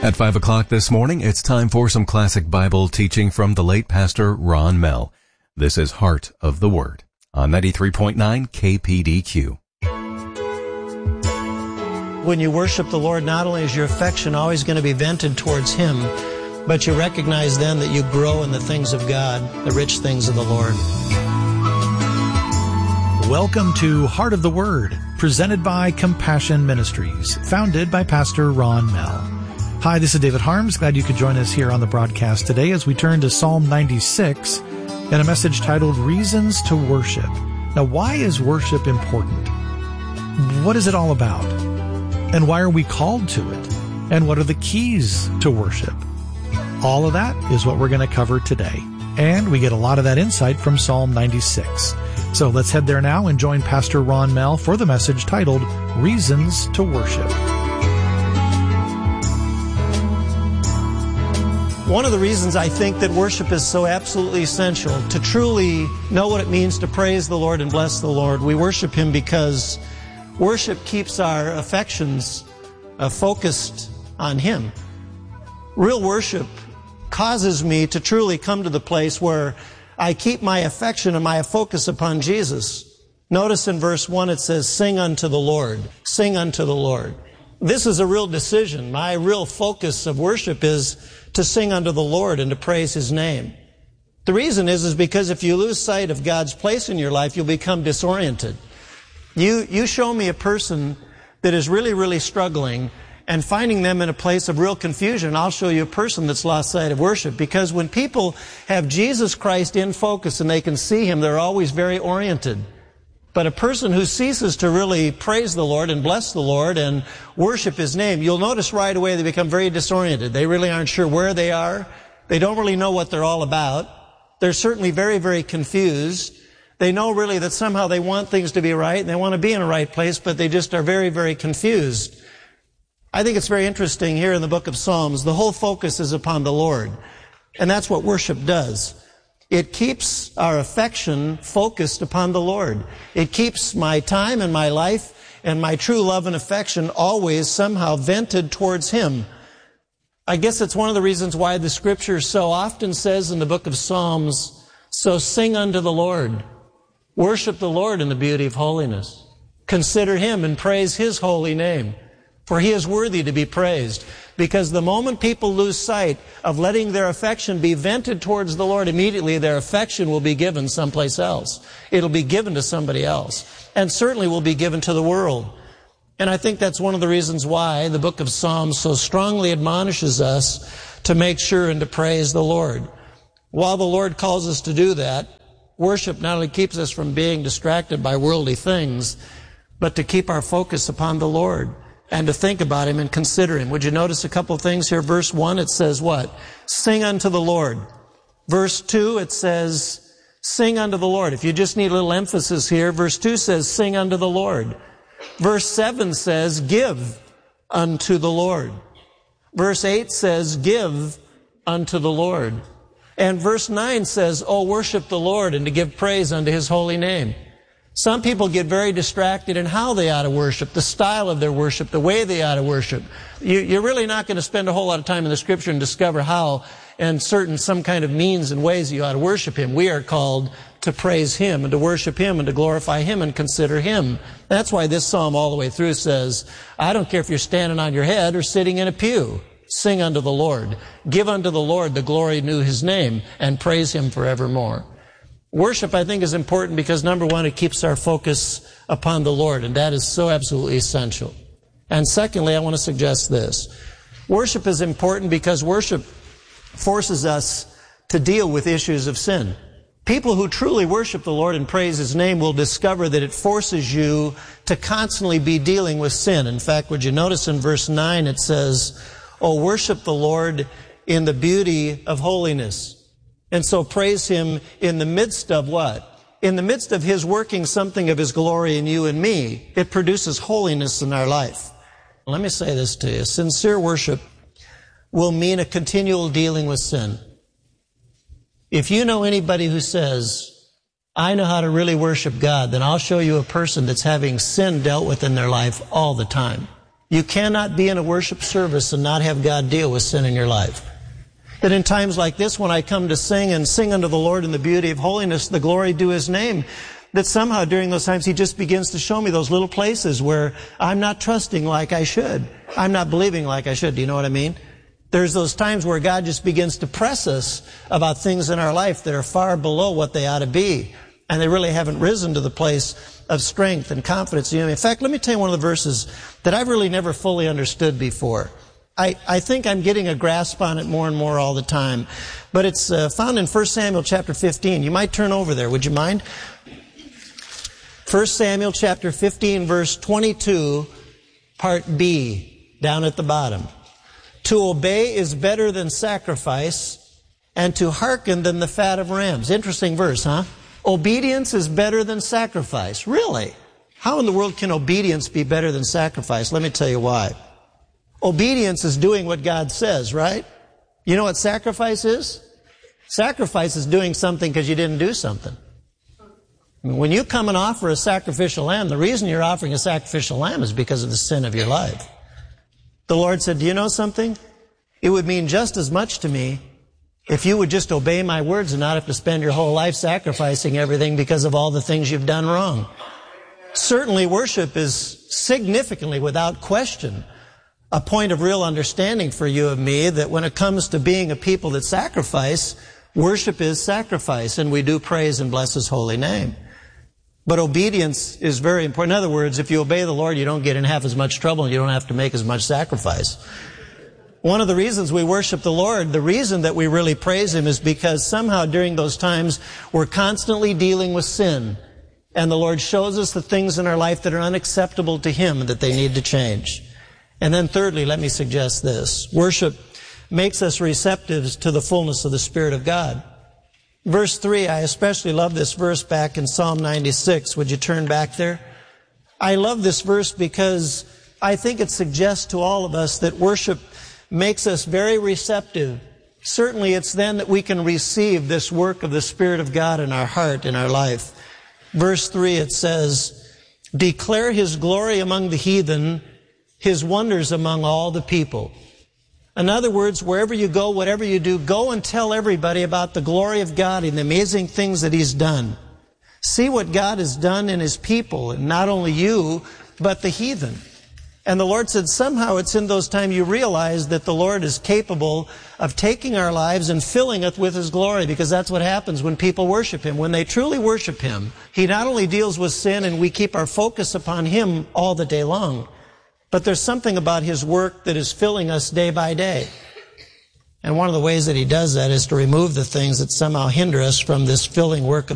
At 5 o'clock this morning, it's time for some classic Bible teaching from the late Pastor Ron Mell. This is Heart of the Word on 93.9 KPDQ. When you worship the Lord, not only is your affection always going to be vented towards Him, but you recognize then that you grow in the things of God, the rich things of the Lord. Welcome to Heart of the Word, presented by Compassion Ministries, founded by Pastor Ron Mell. Hi, this is David Harms. Glad you could join us here on the broadcast today as we turn to Psalm 96 and a message titled Reasons to Worship. Now, why is worship important? What is it all about? And why are we called to it? And what are the keys to worship? All of that is what we're going to cover today. And we get a lot of that insight from Psalm 96. So let's head there now and join Pastor Ron Mell for the message titled Reasons to Worship. One of the reasons I think that worship is so absolutely essential, to truly know what it means to praise the Lord and bless the Lord, we worship Him because worship keeps our affections focused on Him. Real worship causes me to truly come to the place where I keep my affection and my focus upon Jesus. Notice in verse 1 it says, sing unto the Lord, sing unto the Lord. This is a real decision. My real focus of worship is to sing unto the Lord and to praise His name. The reason is because if you lose sight of God's place in your life, you'll become disoriented. You show me a person that is really, really struggling and finding them in a place of real confusion, I'll show you a person that's lost sight of worship. Because when people have Jesus Christ in focus and they can see Him, they're always very oriented. But a person who ceases to really praise the Lord and bless the Lord and worship His name, you'll notice right away they become very disoriented. They really aren't sure where they are. They don't really know what they're all about. They're certainly very, very confused. They know really that somehow they want things to be right and they want to be in a right place, but they just are very, very confused. I think it's very interesting here in the book of Psalms, the whole focus is upon the Lord. And that's what worship does. It keeps our affection focused upon the Lord. It keeps my time and my life and my true love and affection always somehow vented towards Him. I guess it's one of the reasons why the Scripture so often says in the book of Psalms, so sing unto the Lord. Worship the Lord in the beauty of holiness. Consider Him and praise His holy name. For He is worthy to be praised. Because the moment people lose sight of letting their affection be vented towards the Lord, immediately their affection will be given someplace else. It'll be given to somebody else. And certainly will be given to the world. And I think that's one of the reasons why the book of Psalms so strongly admonishes us to make sure and to praise the Lord. While the Lord calls us to do that, worship not only keeps us from being distracted by worldly things, but to keep our focus upon the Lord. And to think about Him and consider Him. Would you notice a couple of things here? Verse 1, it says what? Sing unto the Lord. Verse 2, it says, sing unto the Lord. If you just need a little emphasis here, verse 2 says, sing unto the Lord. Verse 7 says, give unto the Lord. Verse 8 says, give unto the Lord. And verse 9 says, oh, worship the Lord and to give praise unto His holy name. Some people get very distracted in how they ought to worship, the style of their worship, the way they ought to worship. You're really not going to spend a whole lot of time in the Scripture and discover how and some kind of means and ways you ought to worship Him. We are called to praise Him and to worship Him and to glorify Him and consider Him. That's why this psalm all the way through says, I don't care if you're standing on your head or sitting in a pew. Sing unto the Lord. Give unto the Lord the glory due His name and praise Him forevermore. Worship, I think, is important because, number one, it keeps our focus upon the Lord, and that is so absolutely essential. And secondly, I want to suggest this. Worship is important because worship forces us to deal with issues of sin. People who truly worship the Lord and praise His name will discover that it forces you to constantly be dealing with sin. In fact, would you notice in verse 9 it says, oh, worship the Lord in the beauty of holiness. And so praise Him in the midst of what? In the midst of His working something of His glory in you and me. It produces holiness in our life. Let me say this to you. Sincere worship will mean a continual dealing with sin. If you know anybody who says, I know how to really worship God, then I'll show you a person that's having sin dealt with in their life all the time. You cannot be in a worship service and not have God deal with sin in your life. That in times like this, when I come to sing and sing unto the Lord in the beauty of holiness, the glory due His name, that somehow during those times He just begins to show me those little places where I'm not trusting like I should. I'm not believing like I should. Do you know what I mean? There's those times where God just begins to press us about things in our life that are far below what they ought to be. And they really haven't risen to the place of strength and confidence. In fact, let me tell you one of the verses that I've really never fully understood before. I think I'm getting a grasp on it more and more all the time. But it's found in 1 Samuel chapter 15. You might turn over there, would you mind? 1 Samuel chapter 15, verse 22, part B, down at the bottom. To obey is better than sacrifice, and to hearken than the fat of rams. Interesting verse, huh? Obedience is better than sacrifice. Really? How in the world can obedience be better than sacrifice? Let me tell you why. Obedience is doing what God says, right? You know what sacrifice is? Sacrifice is doing something because you didn't do something. When you come and offer a sacrificial lamb, the reason you're offering a sacrificial lamb is because of the sin of your life. The Lord said, do you know something? It would mean just as much to me if you would just obey my words and not have to spend your whole life sacrificing everything because of all the things you've done wrong. Certainly worship is significantly, without question, a point of real understanding for you and me that when it comes to being a people that sacrifice, worship is sacrifice, and we do praise and bless His holy name. But obedience is very important. In other words, if you obey the Lord, you don't get in half as much trouble and you don't have to make as much sacrifice. One of the reasons we worship the Lord, the reason that we really praise Him, is because somehow during those times we're constantly dealing with sin. And the Lord shows us the things in our life that are unacceptable to Him and that they need to change. And then thirdly, let me suggest this. Worship makes us receptive to the fullness of the Spirit of God. Verse 3, I especially love this verse back in Psalm 96. Would you turn back there? I love this verse because I think it suggests to all of us that worship makes us very receptive. Certainly it's then that we can receive this work of the Spirit of God in our heart, in our life. Verse 3, it says, declare His glory among the heathen, His wonders among all the people. In other words, wherever you go, whatever you do, go and tell everybody about the glory of God and the amazing things that He's done. See what God has done in His people, and not only you, but the heathen. And the Lord said somehow it's in those times you realize that the Lord is capable of taking our lives and filling it with His glory, because that's what happens when people worship Him. When they truly worship Him, He not only deals with sin and we keep our focus upon Him all the day long, but there's something about His work that is filling us day by day. And one of the ways that He does that is to remove the things that somehow hinder us from this filling work of